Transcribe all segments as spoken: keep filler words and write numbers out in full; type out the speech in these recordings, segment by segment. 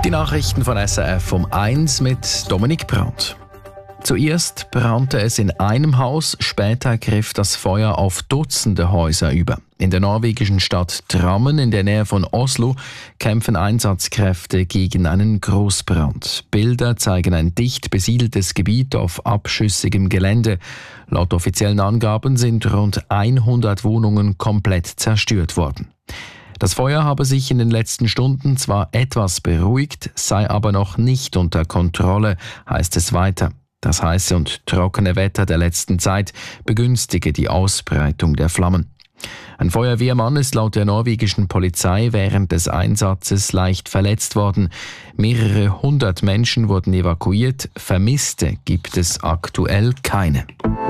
Die Nachrichten von S R F um eins mit Dominik Brandt. Zuerst brannte es in einem Haus, später griff das Feuer auf Dutzende Häuser über. In der norwegischen Stadt Drammen in der Nähe von Oslo kämpfen Einsatzkräfte gegen einen Großbrand. Bilder zeigen ein dicht besiedeltes Gebiet auf abschüssigem Gelände. Laut offiziellen Angaben sind rund hundert Wohnungen komplett zerstört worden. Das Feuer habe sich in den letzten Stunden zwar etwas beruhigt, sei aber noch nicht unter Kontrolle, heißt es weiter. Das heiße und trockene Wetter der letzten Zeit begünstige die Ausbreitung der Flammen. Ein Feuerwehrmann ist laut der norwegischen Polizei während des Einsatzes leicht verletzt worden. Mehrere hundert Menschen wurden evakuiert. Vermisste gibt es aktuell keine.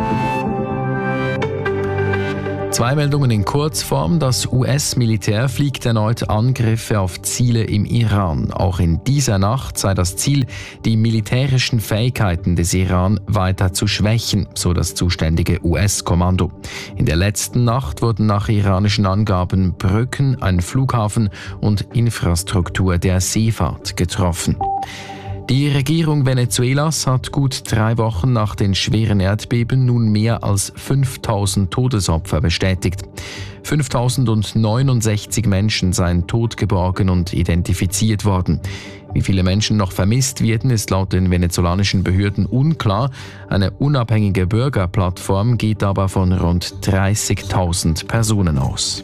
Zwei Meldungen in Kurzform. Das U S-Militär fliegt erneut Angriffe auf Ziele im Iran. Auch in dieser Nacht sei das Ziel, die militärischen Fähigkeiten des Iran weiter zu schwächen, so das zuständige U S-Kommando. In der letzten Nacht wurden nach iranischen Angaben Brücken, ein Flughafen und Infrastruktur der Seefahrt getroffen. Die Regierung Venezuelas hat gut drei Wochen nach den schweren Erdbeben nun mehr als fünftausend Todesopfer bestätigt. fünftausendneunundsechzig Menschen seien tot geborgen und identifiziert worden. Wie viele Menschen noch vermisst werden, ist laut den venezolanischen Behörden unklar. Eine unabhängige Bürgerplattform geht aber von rund dreißigtausend Personen aus.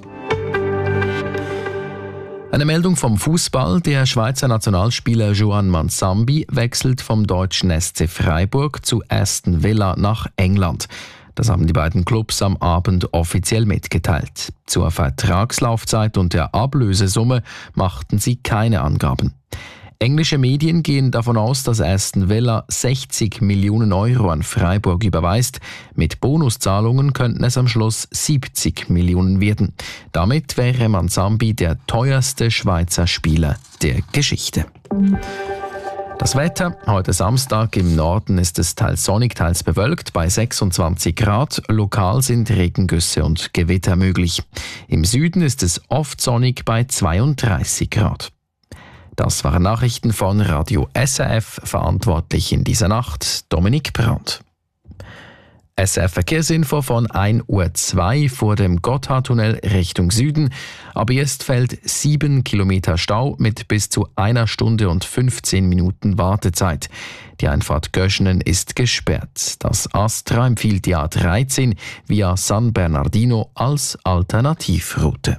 Eine Meldung vom Fußball. Der Schweizer Nationalspieler Juan Manzambi wechselt vom deutschen S C Freiburg zu Aston Villa nach England. Das haben die beiden Clubs am Abend offiziell mitgeteilt. Zur Vertragslaufzeit und der Ablösesumme machten sie keine Angaben. Englische Medien gehen davon aus, dass Aston Villa sechzig Millionen Euro an Freiburg überweist. Mit Bonuszahlungen könnten es am Schluss siebzig Millionen werden. Damit wäre Manzambi der teuerste Schweizer Spieler der Geschichte. Das Wetter. Heute Samstag im Norden ist es teils sonnig, teils bewölkt bei sechsundzwanzig Grad. Lokal sind Regengüsse und Gewitter möglich. Im Süden ist es oft sonnig bei zweiunddreißig Grad. Das waren Nachrichten von Radio S R F, verantwortlich in dieser Nacht Dominik Brandt. S R F-Verkehrsinfo von ein Uhr zwei vor dem Gotthardtunnel Richtung Süden. Ab jetzt fällt sieben Kilometer Stau mit bis zu einer Stunde und fünfzehn Minuten Wartezeit. Die Einfahrt Göschenen ist gesperrt. Das Astra empfiehlt die A dreizehn via San Bernardino als Alternativroute.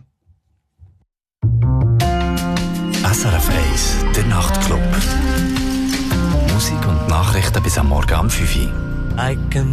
S R F eins, der Nachtclub. Musik und Nachrichten bis am Morgen um fünf Uhr.